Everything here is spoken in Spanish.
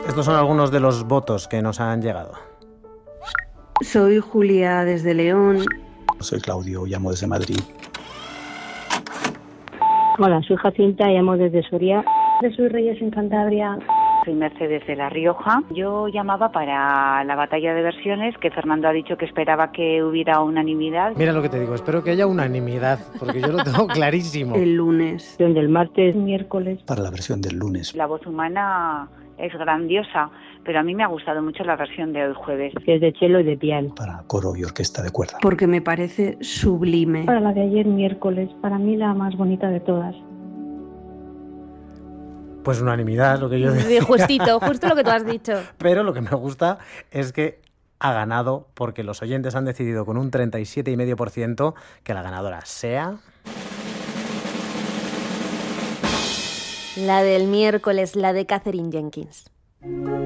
Estos son algunos de los votos que nos han llegado. Soy Julia desde León. Soy Claudio, llamo desde Madrid. Hola, soy Jacinta, llamo desde Soria. Soy Reyes en Cantabria. Soy Mercedes de La Rioja. Yo llamaba para la batalla de versiones, que Fernando ha dicho que esperaba que hubiera unanimidad. Mira lo que te digo, espero que haya unanimidad, porque yo lo tengo clarísimo. El lunes. Del martes, Miércoles. Para la versión del lunes. La voz humana es grandiosa, pero a mí me ha gustado mucho la versión de hoy jueves. que es de cello y de piano. Para coro y orquesta de cuerda. Porque me parece sublime. Para la de ayer, miércoles. Para mí la más bonita de todas. Pues unanimidad, lo que yo decía. Justo lo que tú has dicho. Pero lo que me gusta es que ha ganado porque los oyentes han decidido con un 37,5% que la ganadora sea... La del miércoles, la de Katherine Jenkins.